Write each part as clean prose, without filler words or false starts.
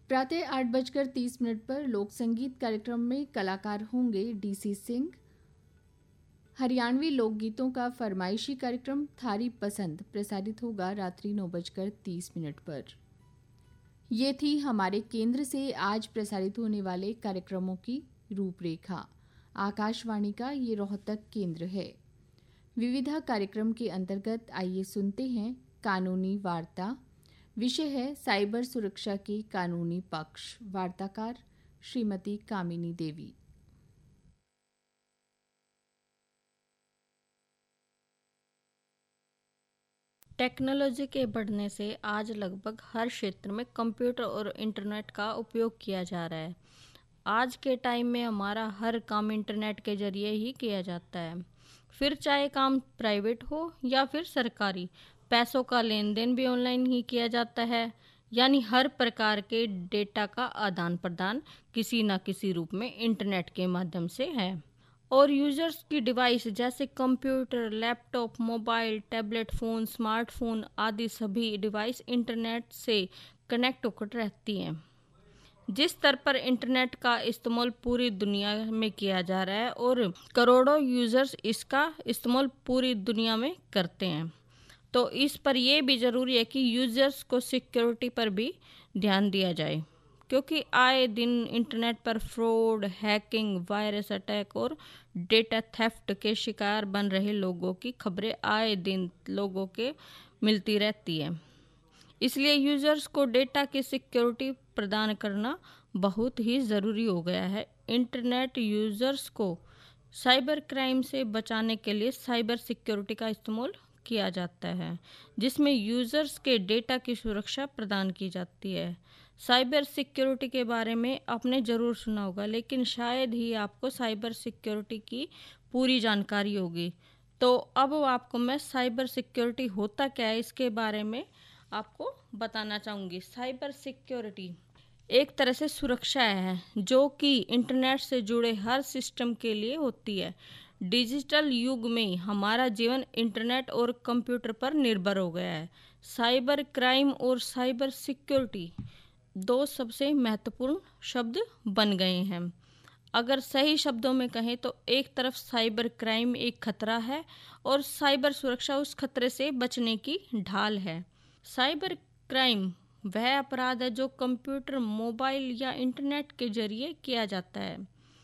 प्रातः 8:30 पर लोक संगीत कार्यक्रम में कलाकार होंगे डीसी सिंह। हरियाणवी लोकगीतों का फरमाइशी कार्यक्रम थारी पसंद प्रसारित होगा रात्रि 9:30 पर। ये थी हमारे केंद्र से आज प्रसारित होने वाले कार्यक्रमों की रूपरेखा। आकाशवाणी का ये रोहतक केंद्र है। विविधा कार्यक्रम के अंतर्गत आइए सुनते हैं कानूनी वार्ता। विषय है साइबर सुरक्षा के कानूनी पक्ष। वार्ताकार श्रीमती कामिनी देवी। टेक्नोलॉजी के बढ़ने से आज लगभग हर क्षेत्र में कंप्यूटर और इंटरनेट का उपयोग किया जा रहा है। आज के टाइम में हमारा हर काम इंटरनेट के जरिए ही किया जाता है, फिर चाहे काम प्राइवेट हो या फिर सरकारी। पैसों का लेन देन भी ऑनलाइन ही किया जाता है, यानी हर प्रकार के डेटा का आदान प्रदान किसी न किसी रूप में इंटरनेट के माध्यम से है। और यूजर्स की डिवाइस जैसे computer, laptop, mobile, tablet phone, smartphone आदि सभी डिवाइस इंटरनेट से कनेक्ट होकर रहती हैं। जिस स्तर पर इंटरनेट का इस्तेमाल पूरी दुनिया में किया जा रहा है और करोड़ों यूजर्स इसका इस्तेमाल पूरी दुनिया में करते हैं, तो इस पर यह भी ज़रूरी है कि यूजर्स को सिक्योरिटी पर भी ध्यान दिया जाए, क्योंकि आए दिन इंटरनेट पर फ्रॉड, हैकिंग, वायरस अटैक और डेटा थेफ्ट के शिकार बन रहे लोगों की खबरें आए दिन लोगों के मिलती रहती है। इसलिए यूजर्स को डेटा की सिक्योरिटी प्रदान करना बहुत ही ज़रूरी हो गया है। इंटरनेट यूजर्स को साइबर क्राइम से बचाने के लिए साइबर सिक्योरिटी का इस्तेमाल किया जाता है, जिसमें यूजर्स के डेटा की सुरक्षा प्रदान की जाती है। साइबर सिक्योरिटी के बारे में आपने ज़रूर सुना होगा, लेकिन शायद ही आपको साइबर सिक्योरिटी की पूरी जानकारी होगी। तो अब आपको मैं साइबर सिक्योरिटी होता क्या है इसके बारे में आपको बताना चाहूँगी। साइबर सिक्योरिटी एक तरह से सुरक्षा है जो कि इंटरनेट से जुड़े हर सिस्टम के लिए होती है। डिजिटल युग में हमारा जीवन इंटरनेट और कंप्यूटर पर निर्भर हो गया है। साइबर क्राइम और साइबर सिक्योरिटी दो सबसे महत्वपूर्ण शब्द बन गए हैं। अगर सही शब्दों में कहें तो एक तरफ साइबर क्राइम एक खतरा है और साइबर सुरक्षा उस खतरे से बचने की ढाल है। साइबर क्राइम वह अपराध है जो कंप्यूटर, मोबाइल या इंटरनेट के जरिए किया जाता है।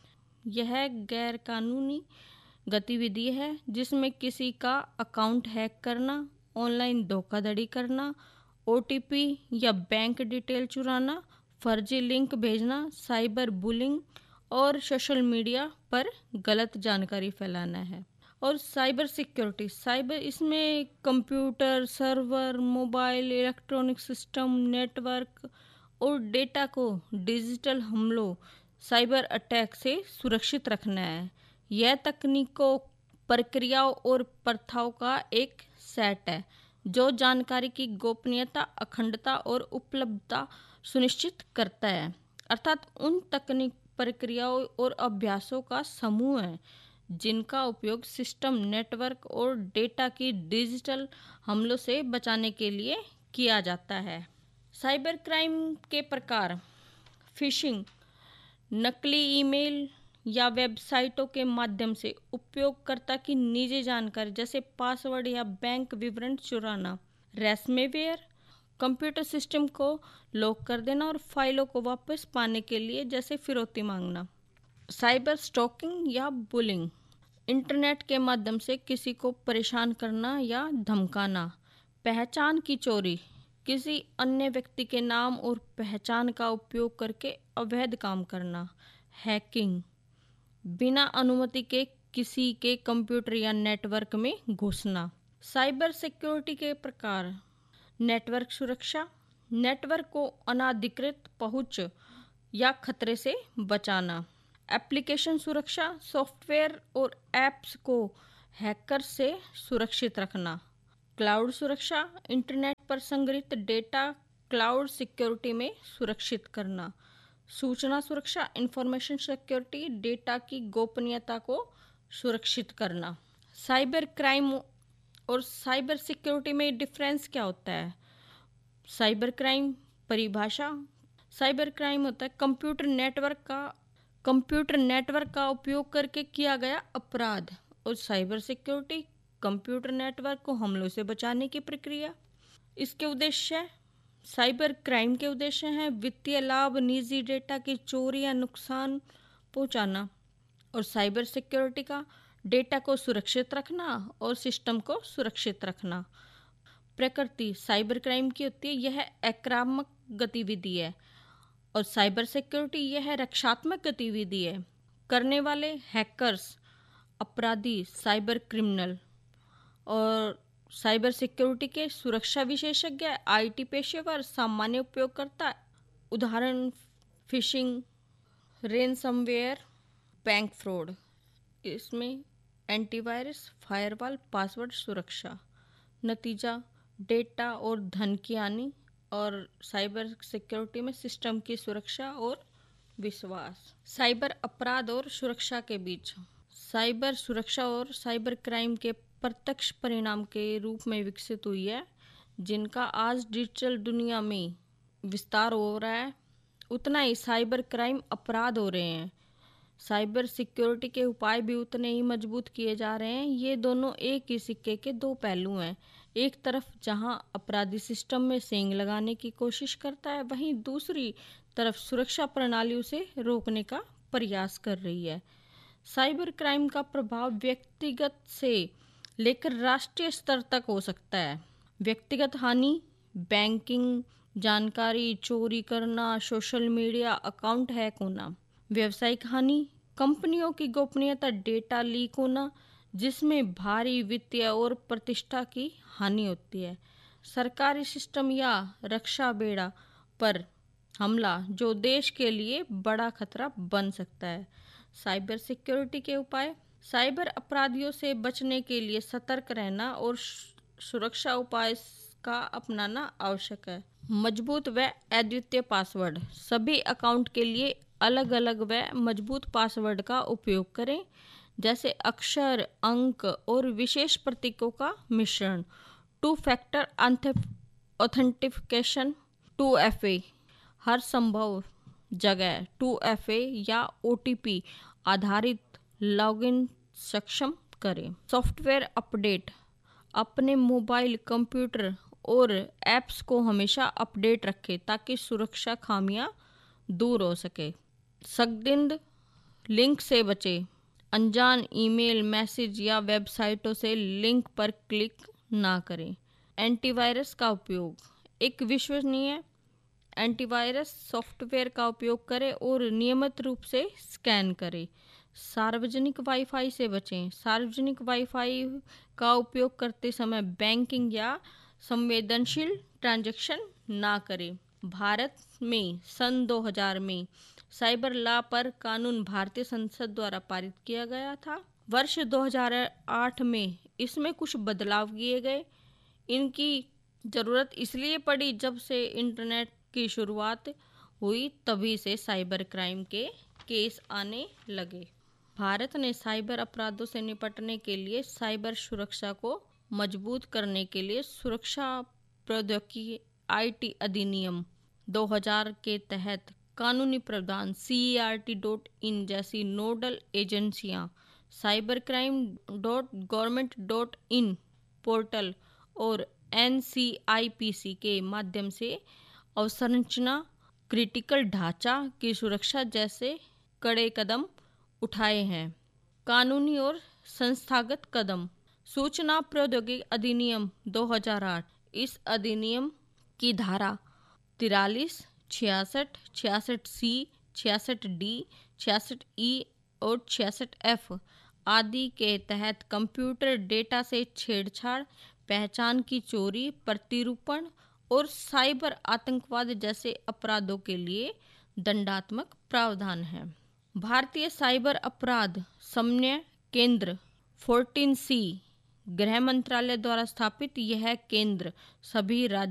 यह गैर कानूनी गतिविधि है जिसमें किसी का अकाउंट हैक करना, ऑनलाइन धोखाधड़ी करना, ओटीपी या बैंक डिटेल चुराना, फर्जी लिंक भेजना, साइबर बुलिंग और सोशल मीडिया पर गलत जानकारी फैलाना है। और साइबर सिक्योरिटी, साइबर इसमें computer, server, mobile, electronic system, network और डेटा को डिजिटल हमलों, साइबर अटैक से सुरक्षित रखना है। यह तकनीकों, प्रक्रियाओं और प्रथाओं का एक सेट है जो जानकारी की गोपनीयता, अखंडता और उपलब्धता सुनिश्चित करता है। अर्थात उन तकनीक, प्रक्रियाओं और अभ्यासों का समूह है जिनका उपयोग सिस्टम, नेटवर्क और डेटा की डिजिटल हमलों से बचाने के लिए किया जाता है। साइबर क्राइम के प्रकार: फिशिंग, नकली ईमेल या वेबसाइटों के माध्यम से उपयोगकर्ता की निजी जानकारी जैसे पासवर्ड या बैंक विवरण चुराना। रैंसमवेयर, कंप्यूटर सिस्टम को लॉक कर देना और फाइलों को वापस पाने के लिए जैसे फिरौती मांगना। साइबर स्टॉकिंग या बुलिंग, इंटरनेट के माध्यम से किसी को परेशान करना या धमकाना। पहचान की चोरी, किसी अन्य व्यक्ति के नाम और पहचान का उपयोग करके अवैध काम करना। हैकिंग, बिना अनुमति के किसी के कंप्यूटर या नेटवर्क में घुसना। साइबर सिक्योरिटी के प्रकार: नेटवर्क सुरक्षा, नेटवर्क को अनाधिकृत पहुंच या खतरे से बचाना। एप्लीकेशन सुरक्षा, सॉफ्टवेयर और ऐप्स को हैकर से सुरक्षित रखना। क्लाउड सुरक्षा, इंटरनेट पर संग्रहित डेटा क्लाउड सिक्योरिटी में सुरक्षित करना। सूचना सुरक्षा, इंफॉर्मेशन सिक्योरिटी, डेटा की गोपनीयता को सुरक्षित करना। साइबर क्राइम और साइबर सिक्योरिटी में डिफरेंस क्या होता है? साइबर क्राइम परिभाषा: साइबर क्राइम होता है कंप्यूटर नेटवर्क का उपयोग करके किया गया अपराध। और साइबर सिक्योरिटी कंप्यूटर नेटवर्क को हमलों से बचाने की प्रक्रिया। इसके उद्देश्य, साइबर क्राइम के उद्देश्य हैं वित्तीय लाभ, निजी डेटा की चोरी या नुकसान पहुंचाना। और साइबर सिक्योरिटी का डेटा को सुरक्षित रखना और सिस्टम को सुरक्षित रखना। प्रकृति साइबर क्राइम की होती है, यह आक्रामक गतिविधि है। और साइबर सिक्योरिटी यह रक्षात्मक गतिविधि है। करने वाले हैकर्स, अपराधी, साइबर क्रिमिनल। और साइबर सिक्योरिटी के सुरक्षा विशेषज्ञ, आईटी पेशेवर, सामान्य उपयोगकर्ता। उदाहरण फिशिंग, रेनसमवेयर, बैंक फ्रॉड। इसमें एंटीवायरस, फायरवॉल, पासवर्ड सुरक्षा। नतीजा, डेटा और धन की हानि। और साइबर सिक्योरिटी में सिस्टम की सुरक्षा और विश्वास। साइबर अपराध और सुरक्षा के बीच, साइबर सुरक्षा और साइबर क्राइम के प्रत्यक्ष परिणाम के रूप में विकसित हुई है, जिनका आज डिजिटल दुनिया में विस्तार हो रहा है, उतना ही साइबर क्राइम अपराध हो रहे हैं। साइबर सिक्योरिटी के उपाय भी उतने ही मजबूत किए जा रहे हैं। ये दोनों एक ही सिक्के के दो पहलू हैं। एक तरफ जहां अपराधी सिस्टम में सेंध लगाने की कोशिश करता है, वहीं दूसरी तरफ सुरक्षा प्रणाली उसे रोकने का प्रयास कर रही है। साइबर क्राइम का प्रभाव व्यक्तिगत से लेकर राष्ट्रीय स्तर तक हो सकता है। व्यक्तिगत हानि, बैंकिंग जानकारी चोरी करना, सोशल मीडिया अकाउंट हैक होना। व्यावसायिक हानि, कंपनियों की गोपनीयता, डेटा लीक होना, जिसमें भारी वित्तीय और प्रतिष्ठा की हानि होती है। सरकारी सिस्टम या रक्षा बेड़ा पर हमला, जो देश के लिए बड़ा खतरा बन सकता है। साइबर सिक्योरिटी के उपाय, साइबर अपराधियों से बचने के लिए सतर्क रहना और सुरक्षा उपाय का अपनाना आवश्यक है। मजबूत व अद्वितीय पासवर्ड, सभी अकाउंट के लिए अलग अलग व मजबूत पासवर्ड का उपयोग करें, जैसे अक्षर, अंक और विशेष प्रतीकों का मिश्रण। 2 फैक्टर ऑथेंटिफिकेशन 2FA, हर संभव जगह 2FA या OTP आधारित लॉगिन सक्षम करें। सॉफ्टवेयर अपडेट, अपने मोबाइल, कंप्यूटर और ऐप्स को हमेशा अपडेट रखें ताकि सुरक्षा खामियां दूर हो सके। संदिग्ध लिंक से बचें, अनजान ईमेल, मैसेज या वेबसाइटों से लिंक पर क्लिक ना करें। एंटीवायरस का उपयोग, एक विश्वसनीय एंटीवायरस सॉफ्टवेयर का उपयोग करें और नियमित रूप से स्कैन करें। सार्वजनिक वाईफाई से बचें, सार्वजनिक वाईफाई का उपयोग करते समय बैंकिंग या संवेदनशील ट्रांजैक्शन ना करें। भारत में सन 2000 में साइबर लॉ पर कानून भारतीय संसद द्वारा पारित किया गया था। वर्ष 2008 में इसमें कुछ बदलाव किए गए। इनकी ज़रूरत इसलिए पड़ी जब से इंटरनेट की शुरुआत हुई, तभी से साइबर क्राइम के केस आने लगे। भारत ने साइबर अपराधों से निपटने के लिए साइबर सुरक्षा को मजबूत करने के लिए सुरक्षा प्रौद्योगिकी IT अधिनियम 2000 के तहत कानूनी प्रावधान CERT.in जैसी नोडल एजेंसियां, cybercrime.government.in पोर्टल और NCIPC के माध्यम से अवसंरचना, क्रिटिकल ढांचा की सुरक्षा जैसे कड़े कदम उठाए हैं। कानूनी और संस्थागत कदम, सूचना प्रौद्योगिकी अधिनियम 2008, इस अधिनियम की धारा 43, 66, 66C, 66D, 66E और 66F आदि के तहत कंप्यूटर डेटा से छेड़छाड़, पहचान की चोरी, प्रतिरूपण और साइबर आतंकवाद जैसे अपराधों के लिए दंडात्मक प्रावधान है। भारतीय साइबर अपराध समन्वय केंद्र 14C गृह मंत्रालय द्वारा स्थापित यह केंद्र सभी राज्य